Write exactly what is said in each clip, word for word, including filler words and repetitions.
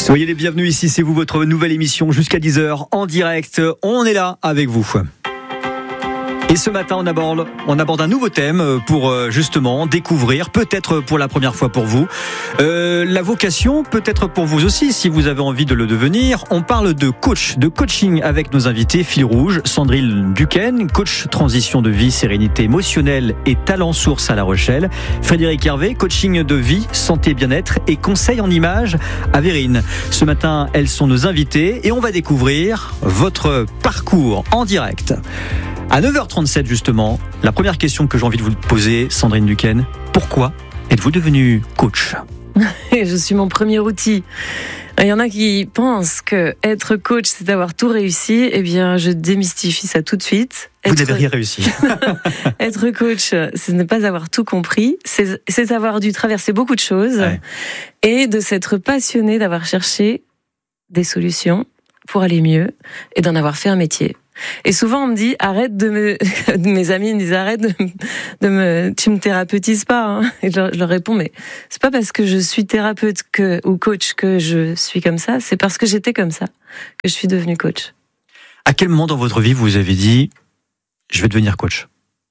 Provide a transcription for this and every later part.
Soyez les bienvenus ici, c'est vous, votre nouvelle émission jusqu'à dix heures en direct. On est là avec vous. Et ce matin, on aborde, on aborde un nouveau thème pour justement découvrir, peut-être pour la première fois pour vous, euh, la vocation, peut-être pour vous aussi, si vous avez envie de le devenir. On parle de coach, de coaching avec nos invités fil rouge, Sandrine Duquesne, coach transition de vie, sérénité émotionnelle et talent source à La Rochelle. Frédéric Hervé, coaching de vie, santé, bien-être et conseil en images à Vérine. Ce matin, elles sont nos invités et on va découvrir votre parcours en direct. À neuf heures trente-sept justement, la première question que j'ai envie de vous poser, Sandrine Duquesne, pourquoi êtes-vous devenue coach ? Je suis mon premier outil. Il y en a qui pensent que être coach, c'est d'avoir tout réussi. Eh bien, je démystifie ça tout de suite. Vous être... n'avez rien réussi. Être coach, c'est ne pas avoir tout compris. C'est, c'est avoir dû traverser beaucoup de choses. Ouais. Et de s'être passionné, d'avoir cherché des solutions pour aller mieux et d'en avoir fait un métier. Et souvent on me dit arrête de me, mes amis me disent arrête de, de me, tu me thérapeutises pas. Hein. Et je leur, je leur réponds mais c'est pas parce que je suis thérapeute que ou coach que je suis comme ça, c'est parce que j'étais comme ça que je suis devenue coach. À quel moment dans votre vie vous avez dit je vais devenir coach ?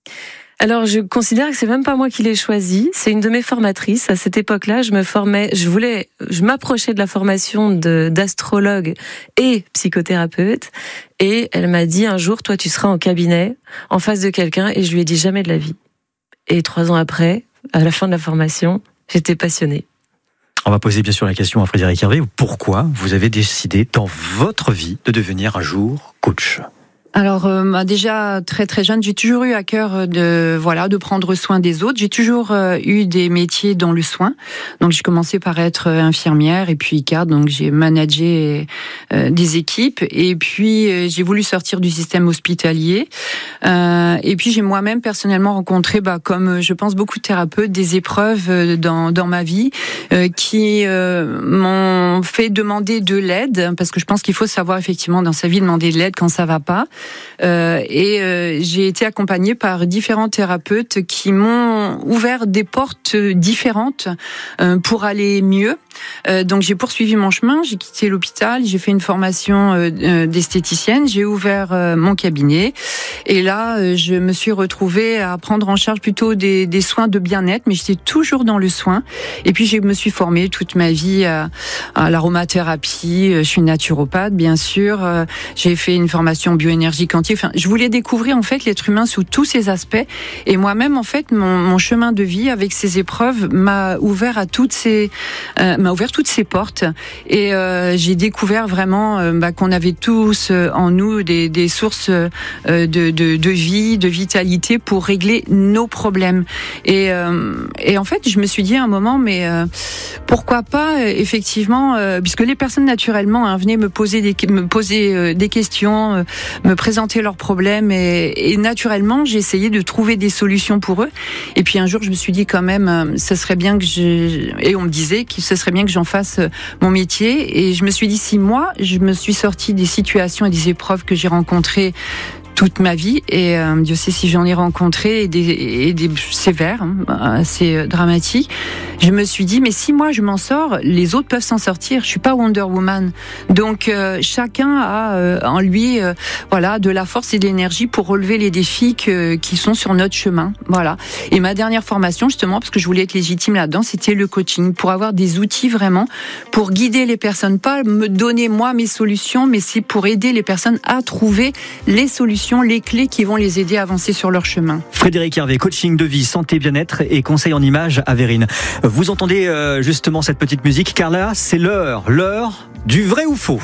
Alors, je considère que c'est même pas moi qui l'ai choisi. C'est une de mes formatrices. À cette époque-là, je me formais, je voulais, je m'approchais de la formation de, d'astrologue et psychothérapeute. Et elle m'a dit un jour, toi, tu seras en cabinet, en face de quelqu'un. Et je lui ai dit jamais de la vie. Et trois ans après, à la fin de la formation, j'étais passionnée. On va poser bien sûr la question à Frédéric Hervé. Pourquoi vous avez décidé dans votre vie de devenir un jour coach ? Alors euh, déjà très très jeune, j'ai toujours eu à cœur de voilà de prendre soin des autres. J'ai toujours euh, eu des métiers dans le soin. Donc j'ai commencé par être infirmière et puis cadre. Donc j'ai managé euh, des équipes et puis euh, j'ai voulu sortir du système hospitalier. Euh, et puis j'ai moi-même personnellement rencontré, bah comme je pense beaucoup de thérapeutes, des épreuves dans dans ma vie euh, qui euh, m'ont fait demander de l'aide parce que je pense qu'il faut savoir effectivement dans sa vie demander de l'aide quand ça va pas. Euh, et euh, j'ai été accompagnée par différents thérapeutes qui m'ont ouvert des portes différentes euh, pour aller mieux. Euh, donc j'ai poursuivi mon chemin, j'ai quitté l'hôpital, j'ai fait une formation euh, d'esthéticienne, j'ai ouvert euh, mon cabinet et là euh, je me suis retrouvée à prendre en charge plutôt des, des soins de bien-être, mais j'étais toujours dans le soin. Et puis je me suis formée toute ma vie à, à l'aromathérapie, je suis naturopathe bien sûr, euh, j'ai fait une formation bioénergie quantique. Enfin, je voulais découvrir en fait l'être humain sous tous ses aspects et moi-même en fait mon, mon chemin de vie avec ces épreuves m'a ouvert à toutes ces euh, m'a ouvert toutes ces portes et euh, j'ai découvert vraiment euh, bah, qu'on avait tous euh, en nous des, des sources euh, de, de, de vie, de vitalité pour régler nos problèmes. Et, euh, et en fait, je me suis dit à un moment, mais euh, pourquoi pas euh, effectivement, euh, puisque les personnes naturellement hein, venaient me poser des, me poser euh, des questions, euh, me présenter leurs problèmes et, et naturellement, j'ai essayé de trouver des solutions pour eux. Et puis un jour, je me suis dit quand même, euh, ce serait bien que je... Et on me disait que ce serait bien que j'en fasse mon métier. Et je me suis dit, si moi, je me suis sortie des situations et des épreuves que j'ai rencontrées toute ma vie, et euh, Dieu sait si j'en ai rencontré et des, et des sévères, hein, assez dramatiques. Je me suis dit, mais si moi je m'en sors, les autres peuvent s'en sortir. Je suis pas Wonder Woman. Donc euh, chacun a euh, en lui, euh, voilà, de la force et de l'énergie pour relever les défis que, qui sont sur notre chemin. Voilà. Et ma dernière formation, justement, parce que je voulais être légitime là-dedans, c'était le coaching, pour avoir des outils vraiment pour guider les personnes, pas me donner moi mes solutions, mais c'est pour aider les personnes à trouver les solutions, les clés qui vont les aider à avancer sur leur chemin. Frédéric Hervé, coaching de vie, santé, bien-être et conseil en images à Vérine. Vous entendez euh, justement cette petite musique, car là, c'est l'heure, l'heure du vrai ou faux.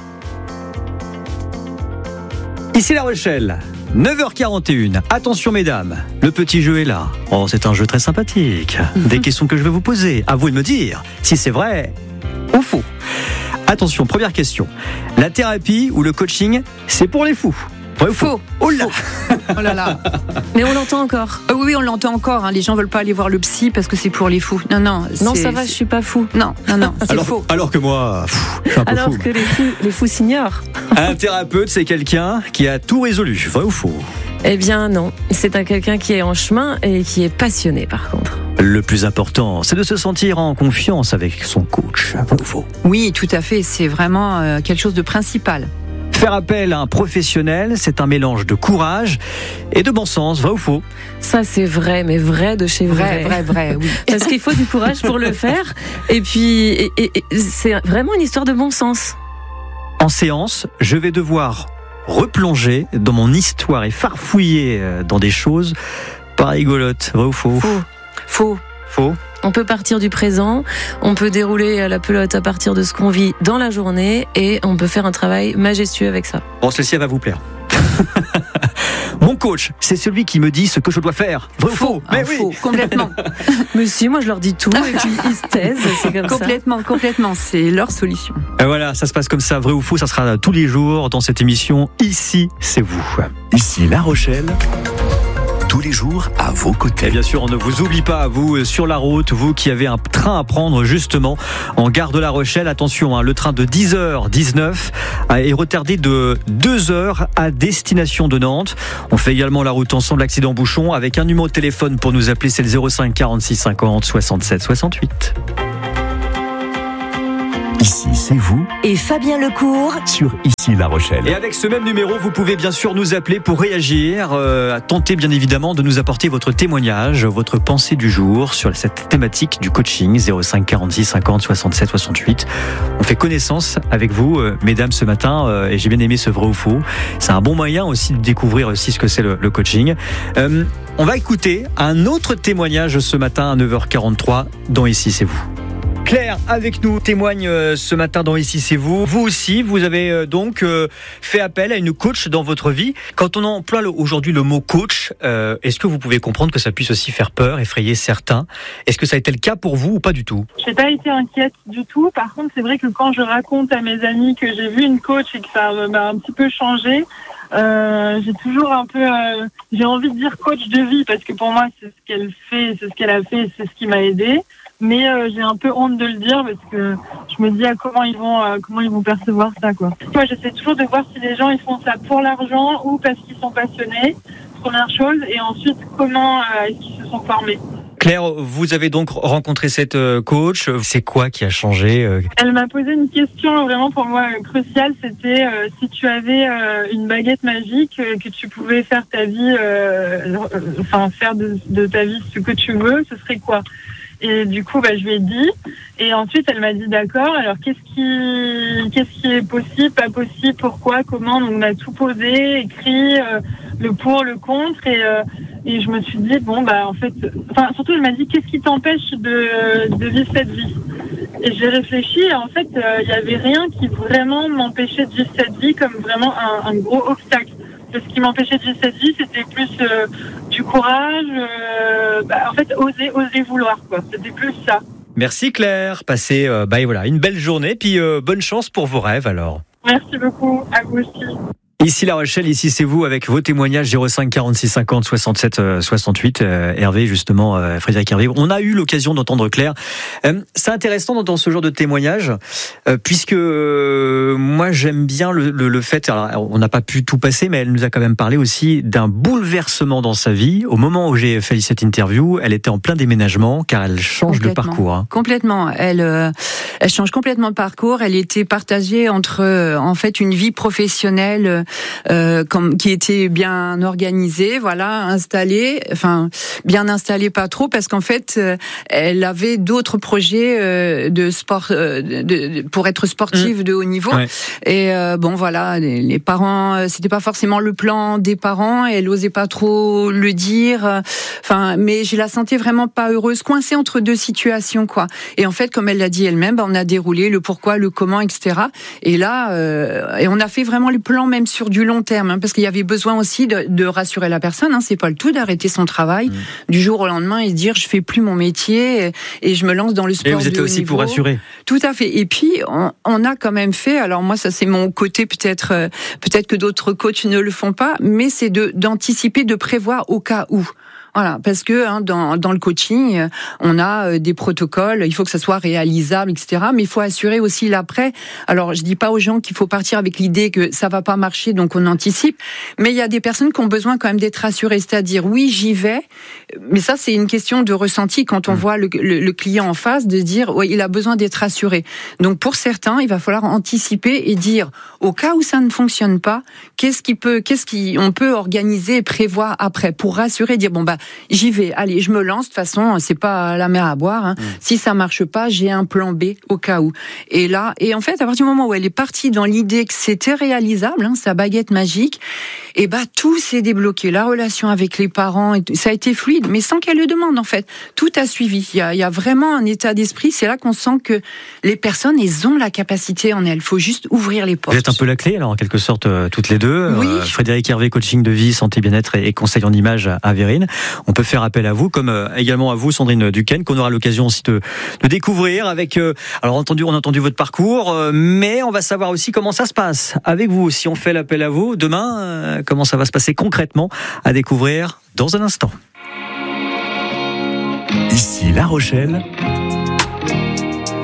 Ici La Rochelle, neuf heures quarante et une. Attention mesdames, le petit jeu est là. Oh, c'est un jeu très sympathique. Des questions que je vais vous poser. À vous de me dire si c'est vrai ou faux. Attention, première question. La thérapie ou le coaching, c'est pour les fous. Vrai ou faux ? Oh là Oh là là. Mais on l'entend encore. Euh, oui, on l'entend encore. Hein. Les gens veulent pas aller voir le psy parce que c'est pour les fous. Non, non. Non, ça va, je suis pas fou. Non, non, non, c'est alors, faux. Alors que moi, pff, je suis un peu alors fou. que les fous, les fous s'ignorent. Un thérapeute, c'est quelqu'un qui a tout résolu. Vrai ou faux ? Eh bien non, c'est un quelqu'un qui est en chemin et qui est passionné par contre. Le plus important, c'est de se sentir en confiance avec son coach. Faux. Oui, tout à fait, c'est vraiment euh, quelque chose de principal. Faire appel à un professionnel, c'est un mélange de courage et de bon sens, vrai ou faux? Ça c'est vrai, mais vrai de chez vrai. Vrai, vrai, vrai, oui. Parce qu'il faut du courage pour le faire. Et puis, et, et, et, c'est vraiment une histoire de bon sens. En séance, je vais devoir replonger dans mon histoire et farfouiller dans des choses pas rigolotes, vrai ou faux? Faux. Faux. Faux. On peut partir du présent, on peut dérouler la pelote à partir de ce qu'on vit dans la journée et on peut faire un travail majestueux avec ça. Bon, celle-ci elle va vous plaire. Mon coach, c'est celui qui me dit ce que je dois faire. Vrai ou faux? Mais oui. Faux, complètement. Mais si, moi je leur dis tout et puis ils se taisent, c'est comme complètement, ça. Complètement, complètement, c'est leur solution. Et voilà, ça se passe comme ça, vrai ou faux, ça sera tous les jours dans cette émission. Ici, c'est vous. Ici La Rochelle. Tous les jours à vos côtés. Et bien sûr, on ne vous oublie pas, vous, sur la route, vous qui avez un train à prendre justement en gare de La Rochelle. Attention, hein, le train de dix heures dix-neuf est retardé de deux heures à destination de Nantes. On fait également la route ensemble, accident bouchon, avec un numéro de téléphone pour nous appeler, c'est le zéro cinq quarante-six cinquante soixante-sept soixante-huit. Ici, c'est vous. Et Fabien Lecourt sur Ici La Rochelle. Et avec ce même numéro, vous pouvez bien sûr nous appeler pour réagir, euh, tenter bien évidemment de nous apporter votre témoignage, votre pensée du jour sur cette thématique du coaching. Zéro cinq quarante-six cinquante soixante-sept soixante-huit. On fait connaissance avec vous, euh, mesdames, ce matin, euh, et j'ai bien aimé ce vrai ou faux. C'est un bon moyen aussi de découvrir aussi ce que c'est le, le coaching. Euh, on va écouter un autre témoignage ce matin à neuf heures quarante-trois dans Ici, c'est vous. Claire, avec nous, témoigne ce matin dans Ici, c'est vous. Vous aussi, vous avez donc fait appel à une coach dans votre vie. Quand on emploie aujourd'hui le mot coach, euh, est-ce que vous pouvez comprendre que ça puisse aussi faire peur, effrayer certains? Est-ce que ça a été le cas pour vous ou pas du tout? J'ai pas été inquiète du tout. Par contre, c'est vrai que quand je raconte à mes amis que j'ai vu une coach et que ça m'a un petit peu changé, Euh, j'ai toujours un peu, euh, j'ai envie de dire coach de vie parce que pour moi c'est ce qu'elle fait, c'est ce qu'elle a fait, c'est ce qui m'a aidée. Mais euh, j'ai un peu honte de le dire parce que je me dis ah, comment ils vont, euh, comment ils vont percevoir ça quoi. Moi j'essaie toujours de voir si les gens ils font ça pour l'argent ou parce qu'ils sont passionnés. Première chose, et ensuite comment euh, est-ce qu'ils se sont formés. Claire, vous avez donc rencontré cette coach. C'est quoi qui a changé? Elle m'a posé une question vraiment pour moi cruciale. C'était euh, si tu avais euh, une baguette magique, euh, que tu pouvais faire ta vie, euh, enfin faire de, de ta vie ce que tu veux, ce serait quoi? Et du coup, bah, je lui ai dit. Et ensuite, elle m'a dit d'accord. Alors, qu'est-ce qui, qu'est-ce qui est possible, pas possible, pourquoi, comment? Donc, on a tout posé, écrit, euh, le pour, le contre. Et, euh, et je me suis dit bon, bah, en fait, enfin, surtout, elle m'a dit qu'est-ce qui t'empêche de, de vivre cette vie? Et j'ai réfléchi. Et en fait, il euh, y avait rien qui vraiment m'empêchait de vivre cette vie comme vraiment un, un gros obstacle. Ce qui m'empêchait de vivre cette vie, c'était plus euh, du courage, euh, bah, en fait, oser, oser vouloir, quoi. C'était plus ça. Merci Claire, passez euh, bah, voilà, une belle journée, puis euh, bonne chance pour vos rêves alors. Merci beaucoup, à vous aussi. Ici La Rochelle, ici c'est vous avec vos témoignages zéro cinq quarante-six cinquante soixante-sept soixante-huit. Euh, Hervé justement, euh, Frédéric Hervé. On a eu l'occasion d'entendre Claire. Euh, c'est intéressant d'entendre ce genre de témoignage euh, puisque euh, moi j'aime bien le, le, le fait. Alors, on n'a pas pu tout passer, mais elle nous a quand même parlé aussi d'un bouleversement dans sa vie. Au moment où j'ai fait cette interview, elle était en plein déménagement car elle change de parcours. Hein. Complètement. Elle, euh, elle change complètement de parcours. Elle était partagée entre euh, en fait une vie professionnelle. Euh, comme, qui était bien organisée, voilà, installée, enfin bien installée pas trop, parce qu'en fait, euh, elle avait d'autres projets euh, de sport, euh, de, de, pour être sportive mmh. de haut niveau. Ouais. Et euh, bon, voilà, les, les parents, euh, c'était pas forcément le plan des parents. Elle osait pas trop le dire. Enfin, mais je la sentais vraiment pas heureuse, coincée entre deux situations, quoi. Et en fait, comme elle l'a dit elle-même, bah, on a déroulé le pourquoi, le comment, et cetera. Et là, euh, et on a fait vraiment le plan même sur du long terme, hein, parce qu'il y avait besoin aussi de, de rassurer la personne. Hein, c'est pas le tout d'arrêter son travail mmh. du jour au lendemain et se dire je fais plus mon métier et, et je me lance dans le sport. Et vous êtes de haut aussi niveau. pour rassurer. Tout à fait. Et puis on, on a quand même fait. Alors moi, ça c'est mon côté peut-être, euh, peut-être que d'autres coachs ne le font pas, mais c'est de d'anticiper, de prévoir au cas où. Voilà, parce que hein, dans, dans le coaching, on a des protocoles, il faut que ça soit réalisable, et cetera. Mais il faut assurer aussi l'après. Alors, je dis pas aux gens qu'il faut partir avec l'idée que ça va pas marcher, donc on anticipe. Mais il y a des personnes qui ont besoin quand même d'être rassurées, c'est-à-dire oui, j'y vais. Mais ça, c'est une question de ressenti quand on voit le, le, le client en face, de dire ouais, il a besoin d'être rassuré. Donc pour certains, il va falloir anticiper et dire au cas où ça ne fonctionne pas, qu'est-ce qui peut, qu'est-ce qui on peut organiser et prévoir après pour rassurer, dire bon bah j'y vais, allez, je me lance. De toute façon, c'est pas la mer à boire. Hein. Mmh. Si ça marche pas, j'ai un plan B au cas où. Et là, et en fait, à partir du moment où elle est partie dans l'idée que c'était réalisable, hein, sa baguette magique, et bah tout s'est débloqué. La relation avec les parents, et tout, ça a été fluide, mais sans qu'elle le demande en fait. Tout a suivi. Il y a, il y a vraiment un état d'esprit. C'est là qu'on sent que les personnes, elles ont la capacité en elles. Il faut juste ouvrir les portes. Vous êtes un peu la clé, alors en quelque sorte, euh, toutes les deux. Oui. Euh, Frédéric Hervé, coaching de vie, santé, bien-être et, et conseil en image à Vérine. On peut faire appel à vous, comme euh, également à vous, Sandrine Duquesne, qu'on aura l'occasion aussi de, de découvrir avec. Euh, alors entendu, on a entendu votre parcours, euh, mais on va savoir aussi comment ça se passe avec vous. Si on fait l'appel à vous demain, euh, comment ça va se passer concrètement, à découvrir dans un instant. Ici La Rochelle,